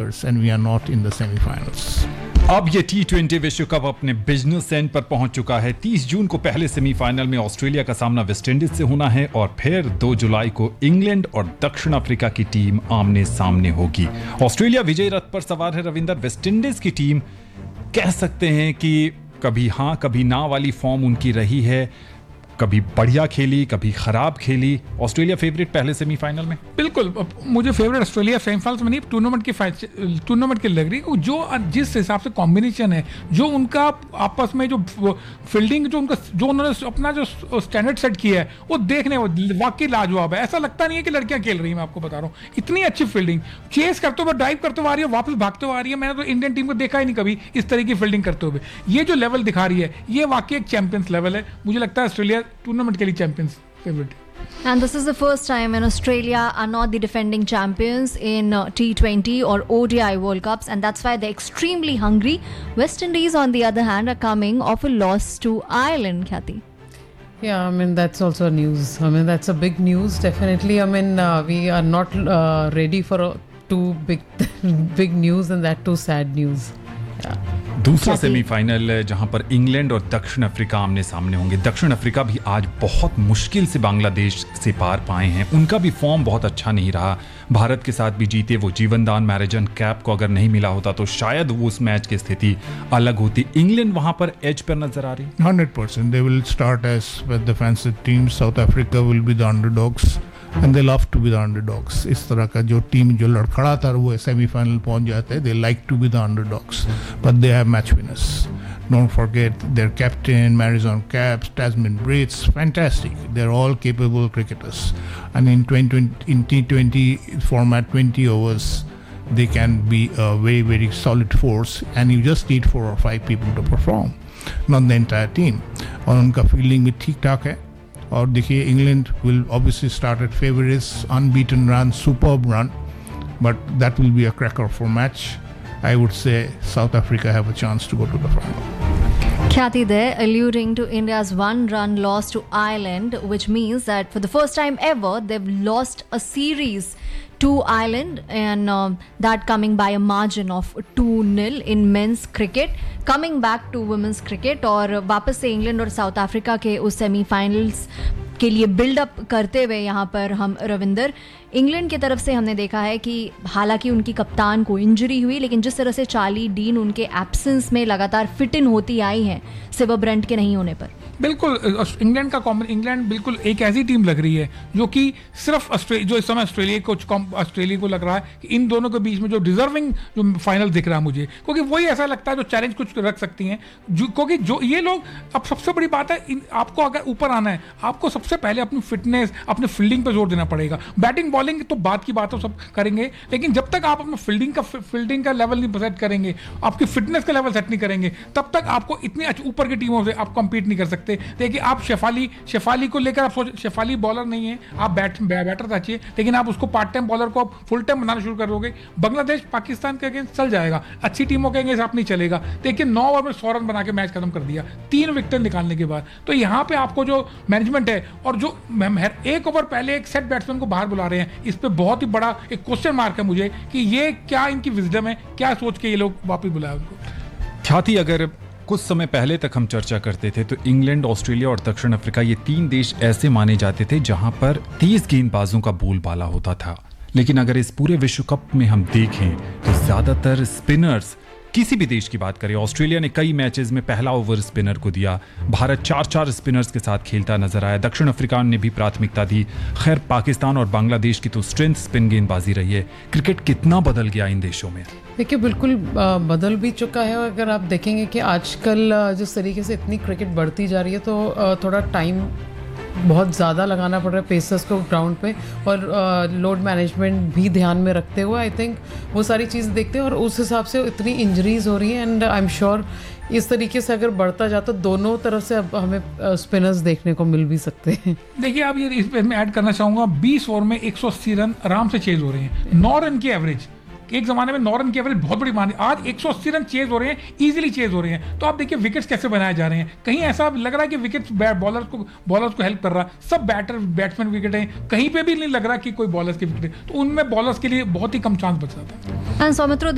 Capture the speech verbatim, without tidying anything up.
years and we are not in the semi-finals. अब ये T twenty विश्व cup अपने बिजनेस एंड पर पहुंच चुका है। तीस जून को पहले सेमीफाइनल में ऑस्ट्रेलिया का सामना वेस्टइंडीज से होना है और फिर दो जुलाई को इंग्लैंड और दक्षिण अफ्रीका की टीम आमने सामने होगी। ऑस्ट्रेलिया विजयी रथ पर सवार है रविंदर। वेस्टइंडीज की टीम कह सकते हैं कि कभी हाँ कभी ना वाली फॉर्म उनकी रही है, कभी बढ़िया खेली कभी खराब खेली। ऑस्ट्रेलिया फेवरेट पहले सेमीफाइनल में। बिल्कुल, मुझे फेवरेट ऑस्ट्रेलिया सेमीफाइनल्स में नहीं, टूर्नामेंट की टूर्नामेंट की लग रही है। जो जिस हिसाब से कॉम्बिनेशन है, जो उनका आपस में जो फील्डिंग, जो उनका जो उन्होंने अपना जो स्टैंडर्ड सेट किया है, वो देखने वाकई लाजवाब है। ऐसा लगता नहीं है कि लड़कियां खेल रही हैं। मैं आपको बता रहा हूँ, इतनी अच्छी फील्डिंग, चेस करते हुए, ड्राइव करते हुए आ रही है, वापस भागते हुए आ रही है। मैंने तो इंडियन टीम को देखा ही नहीं कभी इस तरह की फील्डिंग करते हुए। ये जो लेवल दिखा रही है, ये वाकई एक चैंपियंस लेवल है। मुझे लगता है ऑस्ट्रेलिया टूर्नामेंट के लिए champions favourite. And this is the first time when Australia are not the defending champions in uh, T twenty or O D I World Cups, and that's why they're extremely hungry. West Indies, on the other hand, are coming off a loss to Ireland, Khyati. Yeah, I mean, that's also news. I mean, that's a big news, definitely. I mean, uh, we are not uh, ready for uh, two big, big news, and that too sad news. Yeah. दूसरा semifinal जहां पर England और दक्षिण Africa आमने सामने होंगे। दक्षिण Africa भी आज बहुत मुश्किल से बांग्लादेश से पार पाए हैं। उनका भी फॉर्म बहुत अच्छा नहीं रहा। भारत के साथ भी जीते, वो जीवनदान मैरिजन कैप को अगर नहीं मिला होता तो शायद वो उस मैच की स्थिति अलग होती। इंग्लैंड वहां पर एज पर नजर आ रही। Hundred percent they will start as with the fancy team. South Africa will be the underdogs and they love to be the underdogs. इस तरह का जो टीम जो लड़खड़ाता वो सेमीफाइनल पहुंच जाते हैं, they like to be the underdogs, but they have match winners. Don't forget their captain, Marizon Caps, Tasman Brits, fantastic. They're all capable cricketers. And in twenty in T twenty format, twenty overs, they can be a very very solid force, and you just need four or five people to perform, not the entire team. और उनका fielding भी ठीक ठाक है। और देखिए England will obviously start at favourites, unbeaten run, superb run, but that will be a cracker for match. I would say South Africa have a chance to go to the final. Khyati there alluding to India's one-run loss to Ireland, which means that for the first time ever they've lost a series to Ireland, and uh, that coming by a margin of two nil in men's cricket. Coming back to women's cricket, और वापस से England और south Africa के उस semifinals के लिए buildup करते हुए यहाँ पर हम रविंदर, इंग्लैंड की तरफ से हमने देखा है कि हालांकि उनकी कप्तान को इंजरी हुई, लेकिन जिस तरह से चार्ली डीन उनके एब्सेंस में लगातार फिट इन होती आई हैं सिवा ब्रंट के नहीं होने पर। बिल्कुल, इंग्लैंड का कॉमन इंग्लैंड बिल्कुल एक ऐसी टीम लग रही है जो कि सिर्फ ऑस्ट्रेलिया, जो इस समय ऑस्ट्रेलिया को ऑस्ट्रेलिया को लग रहा है कि इन दोनों के बीच में जो डिजर्विंग जो फाइनल दिख रहा है मुझे, क्योंकि वही ऐसा लगता है जो चैलेंज कुछ रख सकती हैं, क्योंकि जो ये लोग, अब सबसे बड़ी बात है, इन, आपको अगर ऊपर आना है, आपको सबसे पहले अपनी फिटनेस, अपने फील्डिंग पर जोर देना पड़ेगा। बैटिंग बॉलिंग तो बात की बात हो, सब करेंगे, लेकिन जब तक आप अपना फील्डिंग का फील्डिंग का लेवल नहीं सेट करेंगे, आपकी फिटनेस का लेवल सेट नहीं करेंगे, तब तक आपको इतनी ऊपर की टीमों से आप कम्पीट नहीं कर सकते। देखिए आप शेफाली शेफाली को लेकर आप सोच, शेफाली बॉलर नहीं है, आप बैट बैटर तो अच्छी है, लेकिन आप उसको पार्ट टाइम बॉलर को फुल टाइम बनाना शुरू करोगे, बांग्लादेश पाकिस्तान के अगेंस्ट चल जाएगा, अच्छी टीमों के अगेंस्ट आप नहीं चलेगा। देखिए नौ ओवर में सौ रन बना के मैच खत्म कर दिया तीन विकेट निकालने के बाद। तो यहाँ पे आपको जो मैनेजमेंट है, और जो एक ओवर पहले एक सेट बैट्समैन को बाहर बुला रहे हैं, इस पे बहुत ही बड़ा एक क्वेश्चन मार्क है मुझे कि ये क्या इनकी विजडम है, क्या सोच के ये लोग वापस बुलाए उनको। ख्याति, अगर कुछ समय पहले तक हम चर्चा करते थे तो इंग्लैंड, ऑस्ट्रेलिया और दक्षिण अफ्रीका, ये तीन देश ऐसे माने जाते थे जहां पर तेज गेंदबाजों का बोलबाला होता था। लेकिन अगर इस पूरे विश्व कप में हम देखें तो ज्यादातर स्पिनर्स, किसी भी देश की बात करें, ऑस्ट्रेलिया ने कई मैचेस में पहला ओवर स्पिनर को दिया, भारत चार चार स्पिनर्स के साथ खेलता नजर आया, दक्षिण अफ्रीका ने भी प्राथमिकता दी। खैर, पाकिस्तान और बांग्लादेश की तो स्ट्रेंथ स्पिन गेंदबाजी रही है। क्रिकेट कितना बदल गया इन देशों में। देखिए, बिल्कुल बदल भी चुका है। अगर आप देखेंगे कि आजकल जिस तरीके से इतनी क्रिकेट बढ़ती जा रही है, तो थोड़ा टाइम बहुत ज़्यादा लगाना पड़ रहा है पेसर्स को ग्राउंड पे, और लोड मैनेजमेंट भी ध्यान में रखते हुए आई थिंक वो सारी चीज़ देखते हैं, और उस हिसाब से इतनी इंजरीज हो रही हैं। एंड आई एम श्योर इस तरीके से अगर बढ़ता जाता तो दोनों तरफ से अब हमें स्पिनर्स देखने को मिल भी सकते हैं। देखिए, आप ये इस पे मैं ऐड करना चाहूँगा, बीस ओवर में एक सौ अस्सी रन आराम से चेज हो रहे हैं, नौ रन की एवरेज। एक जमाने में नौ रन की एवरेज बहुत बड़ी मानी, आज एक सौ अस्सी रन चेज हो रहे हैं, इजीली चेज हो रहे हैं। तो आप देखिए विकेट्स कैसे बनाए जा रहे हैं। कहीं ऐसा लग रहा है कि विकेट्स बॉलर्स को बॉलर्स को हेल्प कर रहा है, सब बैटर बैट्समैन विकेट हैं, कहीं पे भी नहीं लग रहा कि कोई बॉलर्स की विकेट है, तो उनमें बॉलर्स के लिए बहुत ही कम चांस बच जाता है।